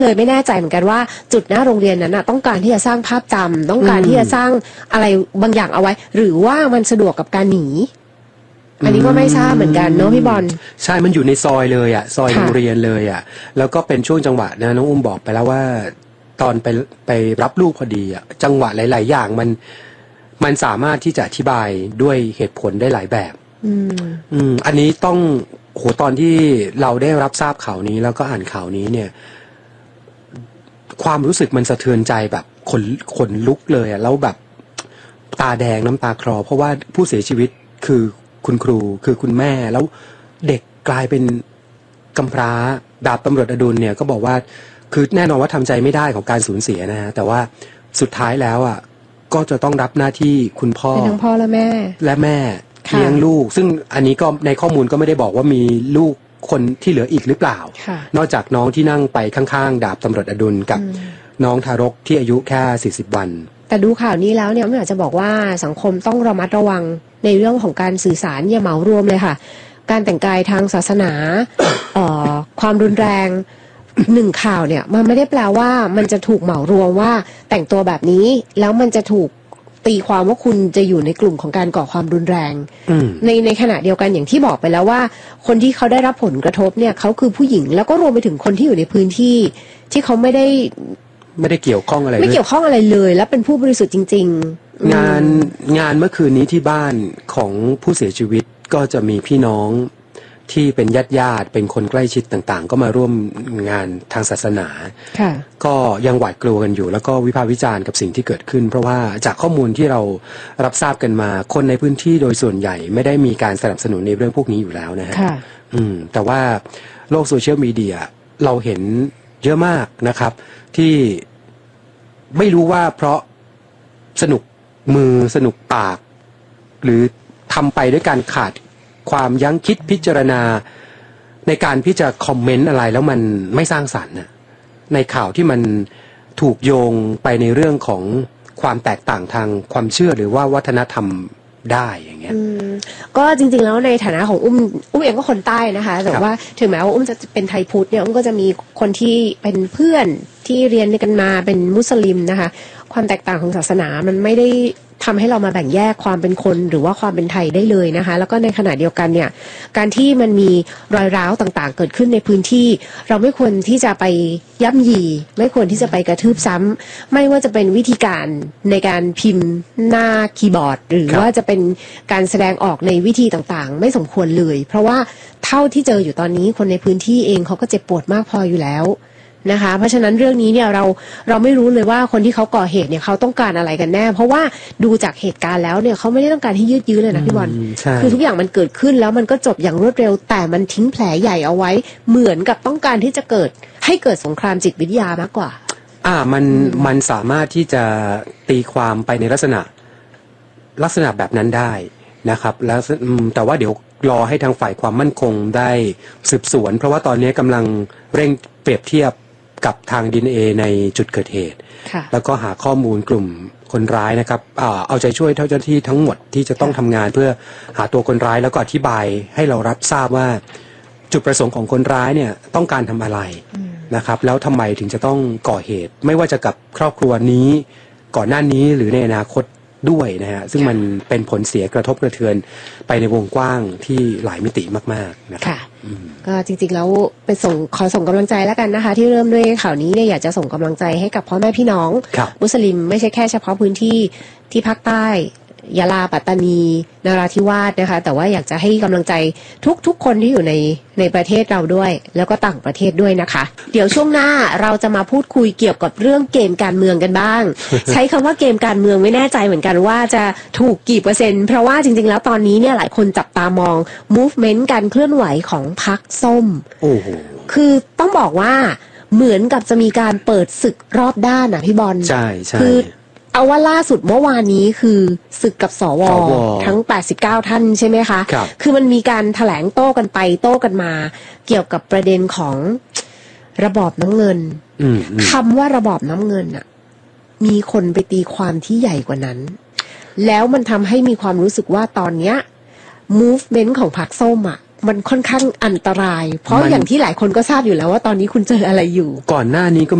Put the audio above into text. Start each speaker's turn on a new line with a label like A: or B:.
A: เลยไม่แน่ใจเหมือนกันว่าจุดหน้าโรงเรียนนั้นนะต้องการที่จะสร้างภาพจำต้องการที่จะสร้างอะไรบางอย่างเอาไว้ หรือว่ามันสะดวกกับการหนีอันนี้ก็ไม่ทราบเหมือนกันเนาะพี่บอล
B: ใช่มันอยู่ในซอยเลยอ่ะซอยโรงเรียนเลยอ่ะแล้วก็เป็นช่วงจังหวะนะน้องอุ้มบอกไปแล้วว่าตอนไปรับลูกพอดีอ่ะจังหวะหลายๆอย่างมันสามารถที่จะอธิบายด้วยเหตุผลได้หลายแบบอันนี้ต้องโหตอนที่เราได้รับทราบข่าวนี้แล้วก็อ่านข่าวนี้เนี่ยความรู้สึกมันสะเทือนใจแบบขนลุกเลยอ่ะแล้วแบบตาแดงน้ำตาคลอเพราะว่าผู้เสียชีวิตคือคุณครูคือคุณแม่แล้วเด็กกลายเป็นกำพร้าดาบตำรวจอดุลเนี่ยก็บอกว่าคือแน่นอนว่าทำใจไม่ได้ของการสูญเสียนะฮะแต่ว่าสุดท้ายแล้วอ่ะก็จะต้องรับหน้าที่คุณพ่อ
A: เป็นทั้งพ่อและแม่
B: เลี้ยงลูกซึ่งอันนี้ก็ในข้อมูลก็ไม่ได้บอกว่ามีลูกคนที่เหลืออีกหรือเปล่านอกจากน้องที่นั่งไปข้างๆดาบตำรวจอดุลกับน้องทารกที่อายุแค่40 วัน
A: แต่ดูข่าวนี้แล้วเนี่ยไม่อยากจะบอกว่าสังคมต้องระมัดระวังในเรื่องของการสื่อสารอย่าเหมารวมเลยค่ะการแต่งกายทางศาสนา ความรุนแรงหนึ่งข่าวเนี่ยมันไม่ได้แปลว่ามันจะถูกเหมารวมว่าแต่งตัวแบบนี้แล้วมันจะถูกตีความว่าคุณจะอยู่ในกลุ่มของการก่อความรุนแรงในขณะเดียวกันอย่างที่บอกไปแล้วว่าคนที่เขาได้รับผลกระทบเนี่ยเขาคือผู้หญิงแล้วก็รวมไปถึงคนที่อยู่ในพื้นที่ที่เขาไม่ได้
B: เกี่ยวข้องอะไร
A: ไม่เกี่ยวข้องอะไรเลยและเป็นผู้บริสุทธิ์จริง
B: ๆงานเมื่อคืนนี้ที่บ้านของผู้เสียชีวิตก็จะมีพี่น้องที่เป็นญาติเป็นคนใกล้ชิดต่างๆก็มาร่วมงานทางศาสนาก็ยังหวาดกลัวกันอยู่แล้วก็วิพากษ์วิจารณ์กับสิ่งที่เกิดขึ้นเพราะว่าจากข้อมูลที่เรารับทราบกันมาคนในพื้นที่โดยส่วนใหญ่ไม่ได้มีการสนับสนุนในเรื่องพวกนี้อยู่แล้วนะฮะแต่ว่าโลกโซเชียลมีเดียเราเห็นเยอะมากนะครับที่ไม่รู้ว่าเพราะสนุกมือสนุกปากหรือทำไปด้วยการขาดความยั้งคิดพิจารณาในการที่จะคอมเมนต์อะไรแล้วมันไม่สร้างสรรค์ในข่าวที่มันถูกโยงไปในเรื่องของความแตกต่างทางความเชื่อหรือว่าวัฒนธรรมได้อย่างเงี้ย
A: ก็จริงๆแล้วในฐานะของอุ้มเองก็คนใต้นะคะแต่ว่าถึงแม้ว่าอุ้มจะเป็นไทยพุทธเนี่ยอุ้มก็จะมีคนที่เป็นเพื่อนที่เรียนกันมาเป็นมุสลิมนะคะความแตกต่างของศาสนามันไม่ได้ทำให้เรามาแบ่งแยกความเป็นคนหรือว่าความเป็นไทยได้เลยนะคะแล้วก็ในขณะเดียวกันเนี่ยการที่มันมีรอยร้าวต่างๆเกิดขึ้นในพื้นที่เราไม่ควรที่จะไปย่ำยีไม่ควรที่จะไปกระทืบซ้ำไม่ว่าจะเป็นวิธีการในการพิมพ์หน้าคีย์บอร์ดหรือว่าจะเป็นการแสดงออกในวิธีต่างๆไม่สมควรเลยเพราะว่าเท่าที่เจออยู่ตอนนี้คนในพื้นที่เองเขาก็เจ็บปวดมากพออยู่แล้วนะคะเพราะฉะนั้นเรื่องนี้เนี่ยเราไม่รู้เลยว่าคนที่เขาก่อเหตุเนี่ยเขาต้องการอะไรกันแน่เพราะว่าดูจากเหตุการณ์แล้วเนี่ยเขาไม่ได้ต้องการที่ยืดยื้อเลยนะพี่บอลคือทุกอย่างมันเกิดขึ้นแล้วมันก็จบอย่างรวดเร็วแต่มันทิ้งแผลใหญ่เอาไว้เหมือนกับต้องการที่จะให้เกิดสงครามจิตวิทยามากกว่า
B: มันสามารถที่จะตีความไปในลักษณะแบบนั้นได้นะครับแล้วแต่ว่าเดี๋ยวรอให้ทางฝ่ายความมั่นคงได้สืบสวนเพราะว่าตอนนี้กำลังเร่งเปรียบเทียบกับทาง DNA ในจุดเกิดเหตุแล้วก็หาข้อมูลกลุ่มคนร้ายนะครับเอาใจช่วยเจ้าหน้าที่ทั้งหมดที่จะต้องทำงานเพื่อหาตัวคนร้ายแล้วก็อธิบายให้เรารับทราบว่าจุดประสงค์ของคนร้ายเนี่ยต้องการทำอะไรนะครับแล้วทำไมถึงจะต้องก่อเหตุไม่ว่าจะกับครอบครัวนี้ก่อนหน้านี้หรือในอนาคตด้วยนะฮะซึ่งมันเป็นผลเสียกระทบกระเทือนไปในวงกว้างที่หลายมิติมากๆนะครับ
A: ก็จริงๆแล้วไปขอส่งกำลังใจแล้วกันนะคะที่เริ่มด้วยข่าวนี้เนี่ยอยากจะส่งกำลังใจให้กับพ่อแม่พี่น้องมุสลิมไม่ใช่แค่เฉพาะพื้นที่ที่ภาคใต้ยะลาปัตตานีนราธิวาสนะคะแต่ว่าอยากจะให้กำลังใจทุกคนที่อยู่ในประเทศเราด้วยแล้วก็ต่างประเทศด้วยนะคะเดี๋ยวช่วงหน้าเราจะมาพูดคุยเกี่ยวกับเรื่องเกมการเมืองกันบ้าง ใช้คำว่าเกมการเมืองไม่แน่ใจเหมือนกันว่าจะถูกกี่เปอร์เซ็นต์เพราะว่าจริงๆแล้วตอนนี้เนี่ยหลายคนจับตามอง movement การเคลื่อนไหวของพรรคส้มคือต้องบอกว่าเหมือนกับจะมีการเปิดศึกรอบด้านพี่บอล
B: ใช่
A: คือเอาว่าล่าสุดเมื่อวานนี้คือศึกกับสวทั้ง89ท่านใช่ไหมคะคือมันมีการแถลงโต้กันไปโต้กันมาเกี่ยวกับประเด็นของระบอบน้ำเงินคำว่าระบอบน้ำเงินน่ะมีคนไปตีความที่ใหญ่กว่านั้นแล้วมันทำให้มีความรู้สึกว่าตอนเนี้ย movement ของพรรคส้มอ่ะมันค่อนข้างอันตราย เพราะอย่างที่หลายคนก็ทราบอยู่แล้วว่าตอนนี้คุณเจออะไรอยู่
B: ก่อนหน้านี้ก็